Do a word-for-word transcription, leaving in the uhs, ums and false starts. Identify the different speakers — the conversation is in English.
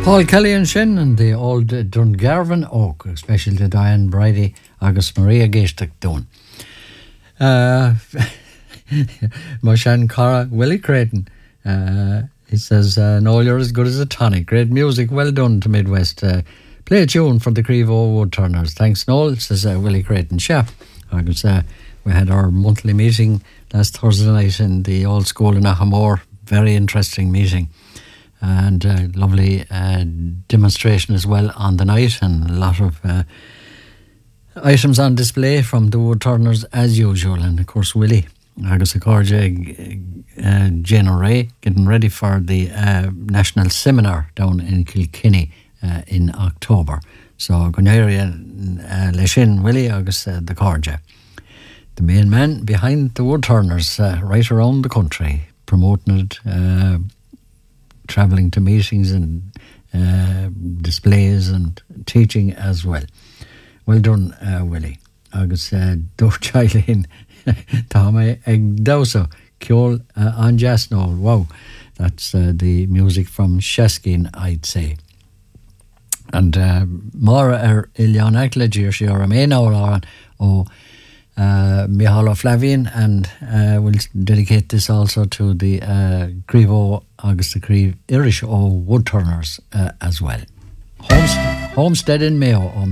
Speaker 1: Paul Kelly and Shin and the old Dungarvan Oak, especially to Diane Bridie, August Maria Geistach Dun. Uh, Moshan Cara, Willie Creighton. Uh, he says, uh, no, you're as good as a tonic. Great music, well done to Midwest. Uh, play a tune for the Crevo Woodturners. Thanks, Noel, says uh, Willie Creighton. Sure. August, uh, we had our monthly meeting last Thursday night in the old school in Ahamore. Very interesting meeting. And a lovely uh, demonstration as well on the night, and a lot of uh, items on display from the Woodturners as usual. And of course, Willie, Agus Acorja, uh, Jane Ray, getting ready for the uh, national seminar down in Kilkenny uh, in October. So, Gunneria uh, Leshin, Willie, Agus uh, the Corja, the main man behind the Woodturners uh, right around the country, promoting it. Uh, travelling to meetings and uh, displays and teaching as well. Well done, uh, Willie. Agus uh, Dúr Chailín, Tá mé ag dósa ceol an Jasnol. Wow, that's uh, the music from Sheskin, I'd say. And uh, Mara er Ilian Eklagir, she are a main hour oh Uh, Mihala Flavian, and uh, we'll dedicate this also to the uh, Crevo August the Creve Irish O Woodturners uh, as well. Homestead, Homestead in Mayo.